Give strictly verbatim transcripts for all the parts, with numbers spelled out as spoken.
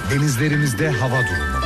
Denizlerimizde hava durumu.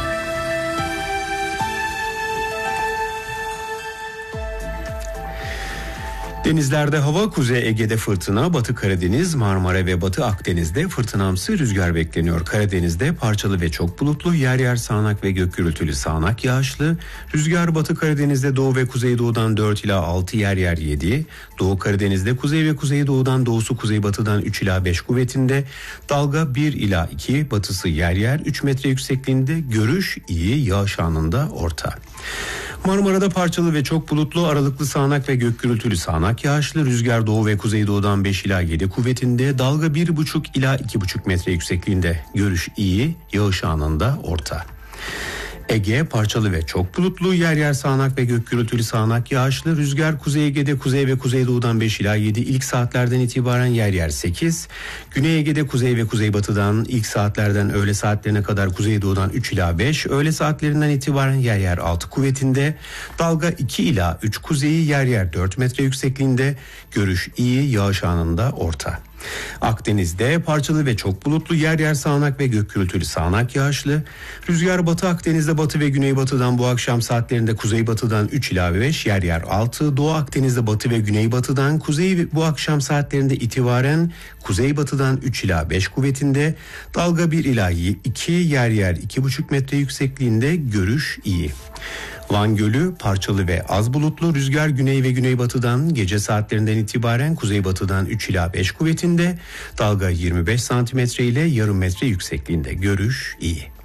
Denizlerde hava, Kuzey Ege'de fırtına, Batı Karadeniz, Marmara ve Batı Akdeniz'de fırtınamsı rüzgar bekleniyor. Karadeniz'de parçalı ve çok bulutlu, yer yer sağanak ve gök gürültülü sağanak yağışlı. Rüzgar Batı Karadeniz'de doğu ve kuzeydoğudan dört ila altı, yer yer yedi. Doğu Karadeniz'de kuzey ve kuzeydoğudan doğusu kuzeybatıdan üç ila beş kuvvetinde. Dalga bir ila iki, batısı yer yer üç metre yüksekliğinde. Görüş iyi, yağış anında orta. Marmara'da parçalı ve çok bulutlu, aralıklı sağanak ve gök gürültülü sağanak yağışlı. Rüzgar doğu ve kuzeydoğudan beş ila yedi kuvvetinde. Dalga bir buçuk ila iki buçuk metre yüksekliğinde. Görüş iyi, yağış anında orta. Ege parçalı ve çok bulutlu, yer yer sağanak ve gök gürültülü sağanak yağışlı. Rüzgar Kuzey Ege'de kuzey ve kuzeydoğudan beş ila yedi, ilk saatlerden itibaren yer yer sekiz. Güney Ege'de kuzey ve kuzeybatıdan ilk saatlerden öğle saatlerine kadar kuzeydoğudan üç ila beş, öğle saatlerinden itibaren yer yer altı kuvvetinde. Dalga iki ila üç kuzeyi, yer yer dört metre yüksekliğinde. Görüş iyi, yağış anında orta. Akdeniz'de parçalı ve çok bulutlu, yer yer sağanak ve gök gürültülü sağanak yağışlı. Rüzgar Batı Akdeniz'de batı ve güneybatıdan bu akşam saatlerinde kuzeybatıdan üç ila beş, yer yer altı. Doğu Akdeniz'de batı ve güneybatıdan kuzey bu akşam saatlerinde itibaren kuzeybatıdan üç ila beş kuvvetinde. Dalga bir ila iki, yer yer iki buçuk metre yüksekliğinde. Görüş iyi. Van Gölü parçalı ve az bulutlu, rüzgar güney ve güneybatıdan gece saatlerinden itibaren kuzeybatıdan üç ila beş kuvvetinde. Dalga yirmi beş santimetre ile yarım metre yüksekliğinde. Görüş iyi.